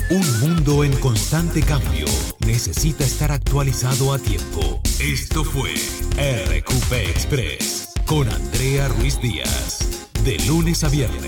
Un mundo en constante cambio necesita estar actualizado a tiempo. Esto fue RQP Express con Andrea Ruiz Díaz. De lunes a viernes,